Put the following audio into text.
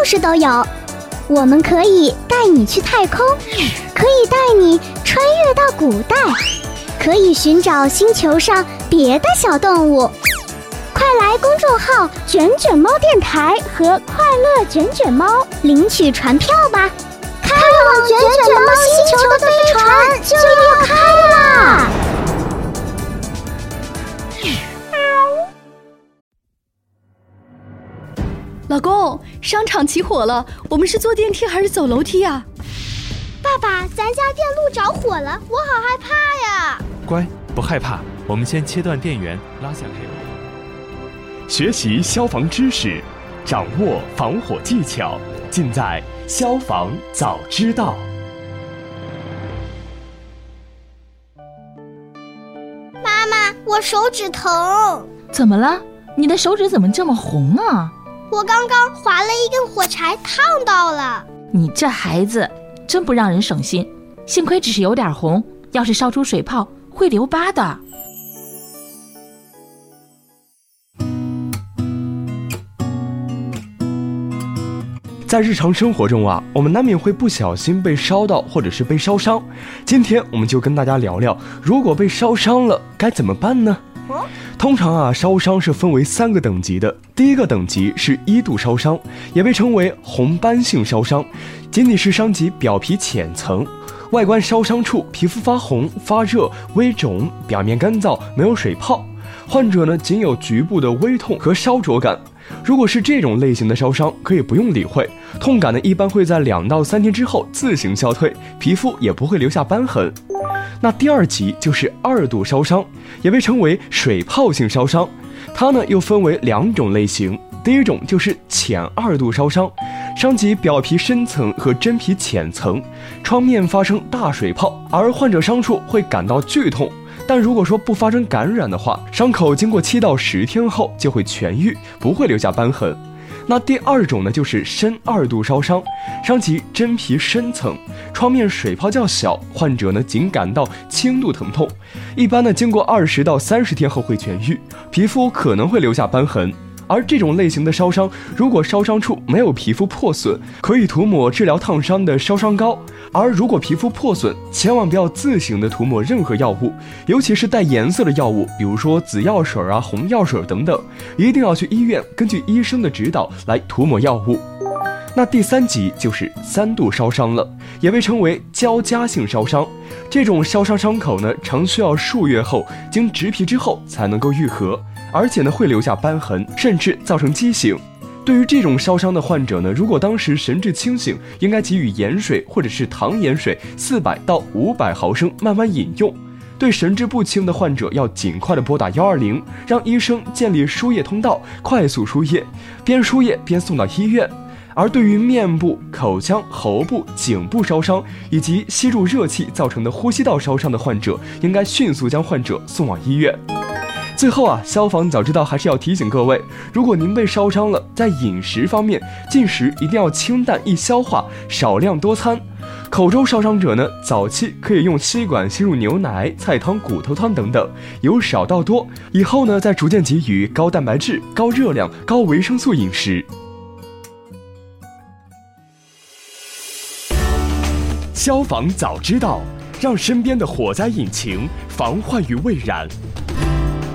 事都有。我们可以带你去太空，可以带你穿越到古代，可以寻找星球上别的小动物。快来公众号卷卷猫电台和快乐卷卷猫领取船票吧！开往卷卷猫星球的飞船就要开啦！ 老公，商场起火了，我们是坐电梯还是走楼梯啊？ 爸爸，咱家电路着火了，我好害怕呀！ 乖，不害怕，我们先切断电源，拉下黑幕。学习消防知识，掌握防火技巧，尽在消防早知道。 妈妈，我手指疼。 怎么了？你的手指怎么这么红啊？ 我刚刚划了一根火柴，烫到了。 你这孩子真不让人省心，幸亏只是有点红，要是烧出水泡会留疤的。 在日常生活中啊，我们难免会不小心被烧到或者是被烧伤。今天我们就跟大家聊聊，如果被烧伤了该怎么办呢？通常啊，烧伤是分为3个等级的。第一个等级是1度烧伤，也被称为红斑性烧伤，仅仅是伤及表皮浅层，外观烧伤处皮肤发红、发热、微肿，表面干燥，没有水泡。患者呢，仅有局部的微痛和烧灼感。如果是这种类型的烧伤，可以不用理会，痛感呢一般会在2到3天之后自行消退，皮肤也不会留下斑痕。那第2级就是2度烧伤，也被称为水泡性烧伤，它呢又分为2种类型。第一种就是浅2度烧伤，伤及表皮深层和真皮浅层，创面发生大水泡，而患者伤处会感到剧痛。但如果说不发生感染的话，伤口经过7到10天后就会痊愈，不会留下斑痕。那第2种呢，就是深2度烧伤，伤及真皮深层，创面水泡较小，患者呢仅感到轻度疼痛，一般呢经过20到30天后会痊愈，皮肤可能会留下斑痕。而这种类型的烧伤，如果烧伤处没有皮肤破损，可以涂抹治疗烫伤的烧伤膏；而如果皮肤破损，千万不要自行的涂抹任何药物，尤其是带颜色的药物，比如说紫药水啊、红药水等等，一定要去医院根据医生的指导来涂抹药物。那第3级就是3度烧伤了，也被称为交加性烧伤。这种烧伤伤口呢，常需要数月后经植皮之后才能够愈合，而且呢会留下斑痕，甚至造成畸形。对于这种烧伤的患者呢，如果当时神志清醒，应该给予盐水或者是糖盐水400到500毫升慢慢饮用。对神志不清的患者，要尽快的拨打120，让医生建立输液通道，快速输液，边输液边送到医院。而对于面部、口腔、喉部、颈部烧伤以及吸入热气造成的呼吸道烧伤的患者，应该迅速将患者送往医院。最后啊，消防早知道还是要提醒各位，如果您被烧伤了，在饮食方面，进食一定要清淡易消化，少量多餐。口中烧伤者呢，早期可以用吸管吸入牛奶、菜汤、骨头汤等等，由少到多，以后呢再逐渐给予高蛋白质、高热量、高维生素饮食。消防早知道，让身边的火灾引擎防患于未然。